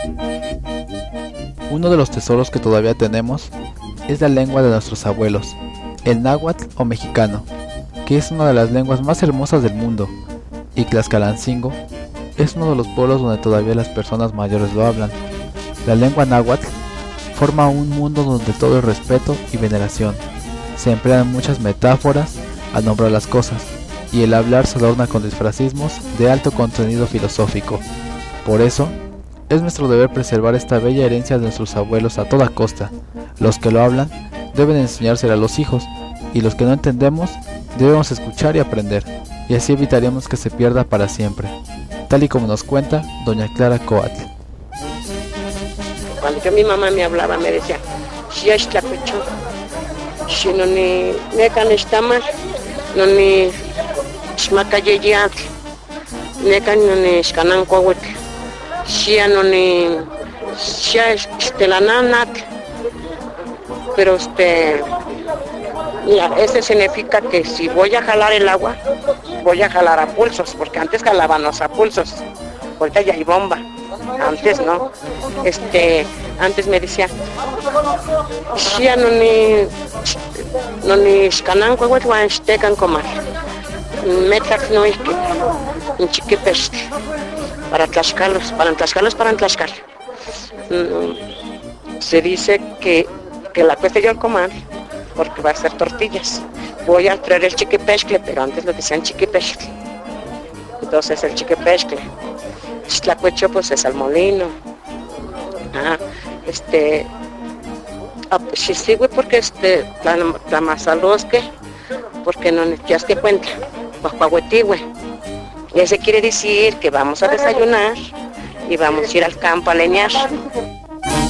Uno de los tesoros que todavía tenemos es la lengua de nuestros abuelos, el náhuatl o mexicano, que es una de las lenguas más hermosas del mundo, y Tlaxcalancingo es uno de los pueblos donde todavía las personas mayores lo hablan. La lengua náhuatl forma un mundo donde todo es respeto y veneración. Se emplean muchas metáforas al nombrar las cosas, y el hablar se adorna con disfrazismos de alto contenido filosófico. Por eso, es nuestro deber preservar esta bella herencia de nuestros abuelos a toda costa. Los que lo hablan deben enseñársela a los hijos, y los que no entendemos debemos escuchar y aprender, y así evitaremos que se pierda para siempre, tal y como nos cuenta doña Clara Coatl. Cuando mi mamá me hablaba, me decía, si es tlacuecho, si no ni necan estamas, no ni xmacayeyat, necan no ni xcanancuahuitl, si no ni estelananat, pero mira, ese significa que si voy a jalar el agua, voy a jalar a pulsos, porque antes jalábamos a pulsos, ahorita ya hay bomba. Antes no, antes me decía, si no ni xcananco huetwan xtecan comal, metlac no es que en chiquipest, para Tlaxcala. Se dice que la cuesta yo al comal, porque va a ser tortillas. Voy a traer el chiquipescle, pero antes lo decían chiquipescle. Entonces el chiquipescle. Tlacuecho pues es al molino. Si sigue porque la masalosque, porque no ya te cuenta, guajuahuetigüe. Y ese quiere decir que vamos a desayunar y vamos a ir al campo a leñar.